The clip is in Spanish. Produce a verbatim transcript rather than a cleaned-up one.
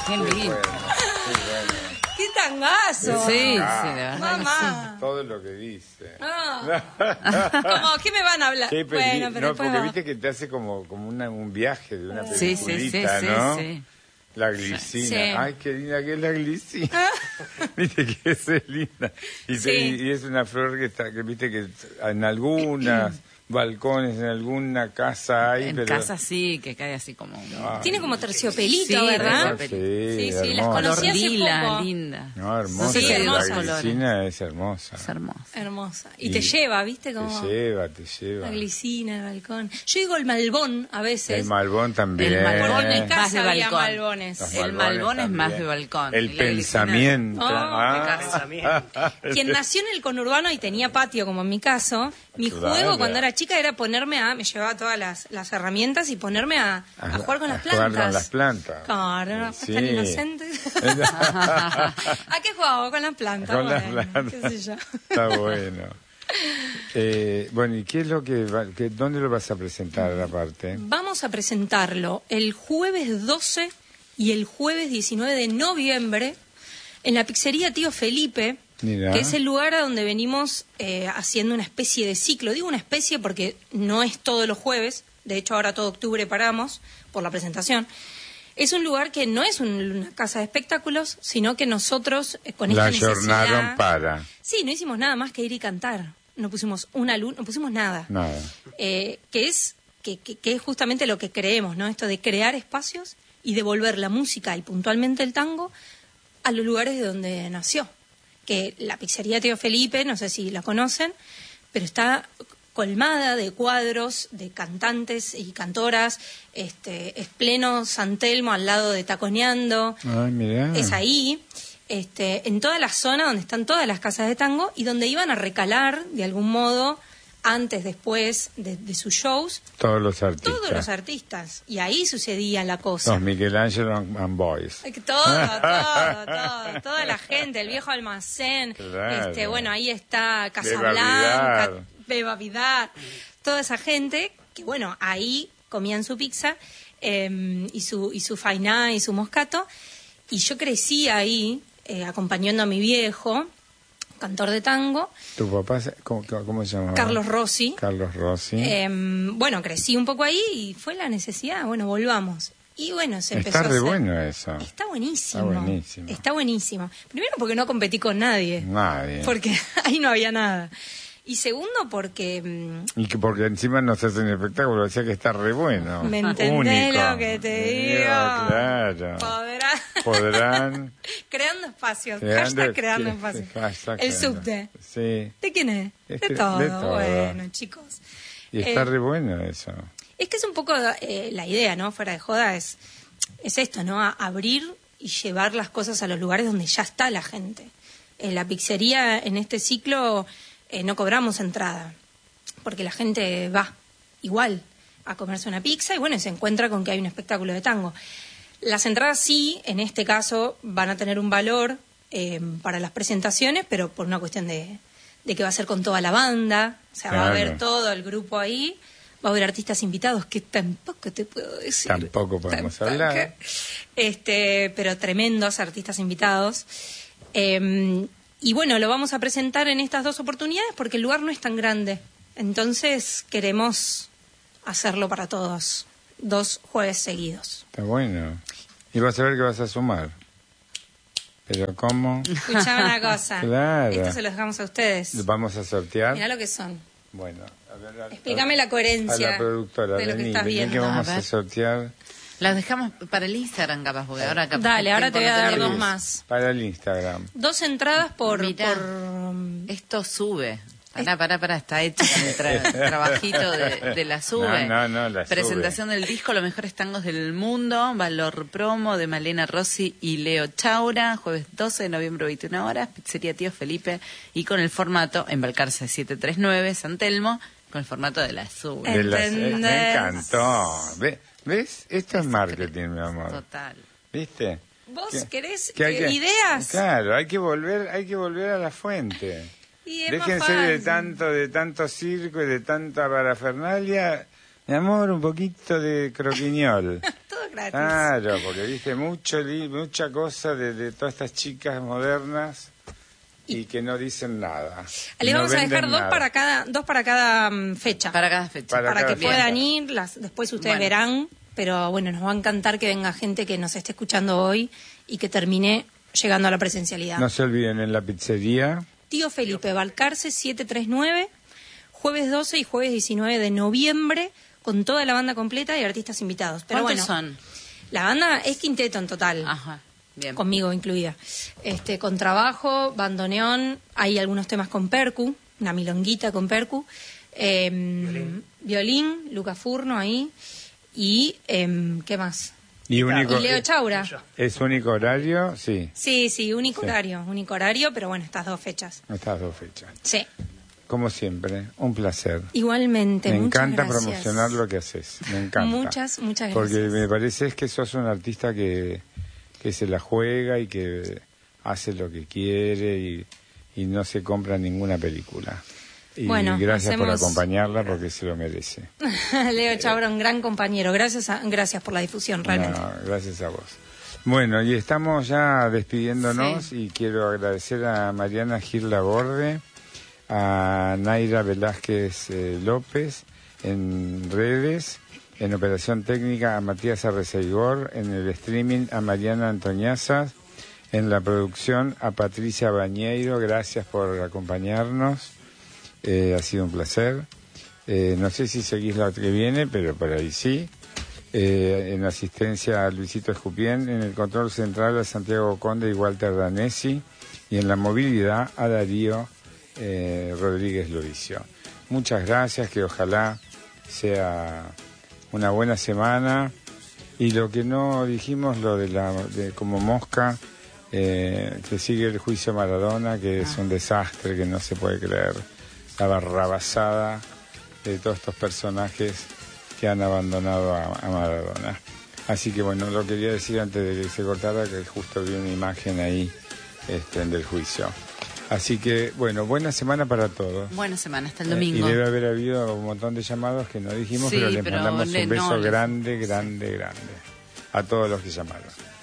qué lindo. Bueno, qué bueno. ¡Qué tangazo! Sí, Ah, sí, la verdad que Mamá. Todo lo que dice. Ah. Como, ¿qué me van a hablar? Qué peli- Bueno, pero no, después porque va. viste que te hace como, como una, un viaje de una Sí, sí, sí, peliculita, sí, ¿no? sí. La glicina. Sí. Ay, qué linda que es la glicina. Viste que es linda. Y, te- Sí. y es una flor que está, que viste que en algunas balcones, en alguna casa hay, En pero... casa sí, que cae así como... un- Ay, Tiene como terciopelito, Sí, ¿verdad? Sí, Sí, sí, las hermosa. conocí Color hace lila, poco. linda. No, hermosa. Sí, hermosa. La glicina es hermosa. Es hermosa. Hermosa. Y, Y te lleva, ¿viste? Como Te lleva, te lleva. la glicina, el balcón. Yo digo el malbón a veces. El malbón también. El malbón En mi es más casa de había balcón. malbones. Los El malbones malbón es más también. de balcón. El Y la glicina- pensamiento. Oh, Ah. pensamiento. Quien nació en el conurbano y tenía patio, como en mi caso, mi Claro. juego cuando era chica era ponerme a... Me llevaba todas las, las herramientas y ponerme a, a jugar con las a plantas. jugar con las plantas. Claro, no, Sí. tan inocente. ¿A qué jugaba? Con las plantas. Con las Bueno, plantas. qué sé yo. Está bueno. Eh, bueno, ¿y qué es lo que, va- que dónde lo vas a presentar aparte? Vamos a presentarlo el jueves doce y el jueves diecinueve de noviembre en la pizzería Tío Felipe, Mira. que es el lugar a donde venimos eh, haciendo una especie de ciclo. Digo una especie porque no es todos los jueves, de hecho ahora todo octubre paramos por la presentación. Es un lugar que no es un- una casa de espectáculos, sino que nosotros eh, con La esta jornaron necesidad... para Sí, no hicimos nada más que ir y cantar. No pusimos una luz, no pusimos nada. nada. Eh, que es que, que- que es justamente lo que creemos, ¿no? Esto de crear espacios y devolver la música y puntualmente el tango a los lugares de donde nació. Que la pizzería Tío Felipe, no sé si la conocen, pero está colmada de cuadros de cantantes y cantoras. Este, es pleno San Telmo al lado de Taconeando. Ay, mira. Es ahí, este, en toda la zona donde están todas las casas de tango y donde iban a recalar, de algún modo, antes, después de, de sus shows, Todos los artistas. todos los artistas. Y ahí sucedía la cosa. Los Michelangelo and, and Boys. Ay, que Todo, todo, todo, toda la gente, el viejo almacén, Claro. este, bueno, ahí está Beba Casablanca, Vidal. Beba Vidal, toda esa gente que, bueno, ahí comían su pizza eh, y su y su fainá y su moscato. Y yo crecí ahí eh, acompañando a mi viejo, cantor de tango, ¿Tu papá, se- cómo, cómo se llamaba? Carlos Rossi. Carlos Rossi. Eh, bueno, crecí un poco ahí y fue la necesidad, bueno, volvamos. Y bueno, se empezó Está a re hacer. bueno eso. Está buenísimo. Está buenísimo. Está buenísimo. Primero porque no competí con nadie. Nadie. Porque ahí no había nada. Y segundo porque... mm, Y que porque encima nos hacen espectáculo, o sea que está re bueno. ¿me entendés Único. lo que te digo? Claro. Podrán... Podrán. creando espacios. Creando- Hashtag creando sí, espacios. sí, hashtag El creando. subte. Sí. ¿De quién es? Este- de, todo. de todo. Bueno, chicos. Y está Eh, re bueno eso. Es que es un poco eh, la idea, ¿no? Fuera de joda es, es esto, ¿no? A abrir y llevar las cosas a los lugares donde ya está la gente. En la pizzería, en este ciclo, eh, no cobramos entrada, porque la gente va igual a comerse una pizza y bueno, y se encuentra con que hay un espectáculo de tango. Las entradas sí, en este caso, van a tener un valor eh, para las presentaciones, pero por una cuestión de, de que va a ser con toda la banda, o sea, va a Claro. haber todo el grupo ahí. Va a haber artistas invitados que tampoco te puedo decir. Tampoco podemos Tampoco. hablar. Este, pero tremendos artistas invitados. Eh, y bueno, lo vamos a presentar en estas dos oportunidades porque el lugar no es tan grande. Entonces queremos hacerlo para todos. Dos jueves seguidos. Está bueno. Y vas a ver que vas a sumar. Pero ¿cómo? Escuchame una cosa. Claro. Esto se lo dejamos a ustedes. ¿Vamos a sortear? Mirá lo que son. Bueno, a ver, a- Explícame la coherencia a la productora, de lo que vení, estás vení viendo. que vamos A a, ver. sortear Las dejamos para el Instagram, capaz, porque ahora capaz. Dale, que ahora te voy a tiempo no dar tenemos. dos más. para el Instagram. Dos entradas por... Mirá. por um, Esto sube. Pará, pará, pará, está hecho el tra- trabajito de, de la sube. No, no, no, la Presentación del disco Los Mejores Tangos del Mundo, valor promo de Malena Rossi y Leo Chaura, jueves doce de noviembre, veintiuna horas, pizzería Tío Felipe, y con el formato Embalcarce setecientos treinta y nueve, San Telmo, con el formato de la sube. De las- eh, me ¿Entendés? encantó. Ve- ¿Ves? Esto es marketing, mi amor. Total. ¿Viste? ¿Vos Que- querés que hay eh, que- ideas? Claro, hay que volver, hay que volver a la fuente. Y es más Déjense de fácil. tanto, de tanto circo y de tanta parafernalia. Mi amor, un poquito de croquiñol. Todo gratis. Claro, porque viste mucho li- mucha cosa de, de todas estas chicas modernas y, y que no dicen nada. Le no vamos a dejar dos nada. para cada dos para cada um, fecha. Para cada fecha. Para para cada que fecha. puedan ir, las, después ustedes Bueno. verán, pero bueno, nos va a encantar que venga gente que nos esté escuchando hoy y que termine llegando a la presencialidad. No se olviden, en la pizzería. Tío Felipe, Balcarce setecientos treinta y nueve, jueves doce y jueves diecinueve de noviembre, con toda la banda completa y artistas invitados. Pero ¿Cuántos bueno, son? la banda es quinteto en total. Ajá, bien. Conmigo incluida. Este, con trabajo, bandoneón, hay algunos temas con percu, una milonguita con percu, eh, violín. violín, Luca Furno ahí, y eh, ¿qué más? Y único, Y Leo Chaura. ¿Es único horario? Sí, Sí, sí, único Sí. horario, único horario, pero bueno, estas dos fechas. estas dos fechas. Sí, Como siempre, un placer. igualmente. Me muchas encanta gracias. promocionar lo que haces, me encanta. Muchas, muchas Porque gracias. me parece es que sos un artista que, que se la juega y que hace lo que quiere y, y no se compra ninguna película. Y Bueno, gracias por hacemos- acompañarla porque se lo merece. Leo Chaura, un gran compañero. Gracias, a- gracias por la difusión, realmente. No, gracias a vos. Bueno, y estamos ya despidiéndonos y quiero agradecer a Mariana Gil Laborde, a Naira Velázquez eh, López en redes, en operación técnica a Matías Arreceigor, en el streaming a Mariana Antoñazas, en la producción a Patricia Bañeiro, gracias por acompañarnos, eh, ha sido un placer. Eh, no sé si seguís la que viene, pero por ahí sí. Eh, en asistencia a Luisito Escupien, en el control central a Santiago Conde y Walter Danesi, y en la movilidad a Darío eh, Rodríguez Lovicio. Muchas gracias, que ojalá sea una buena semana. Y lo que no dijimos, lo de la de como mosca, eh, que sigue el juicio Maradona, que es un desastre, que no se puede creer, la barrabasada de todos estos personajes que han abandonado a, a Maradona. Así que bueno, lo quería decir antes de que se cortara, que justo vi una imagen ahí este, del juicio. Así que bueno, buena semana para todos. Buena semana, hasta el Eh, domingo. y debe haber habido un montón de llamados que no dijimos, Sí, pero les pero mandamos le- un beso no, les- grande, grande, grande a todos los que llamaron.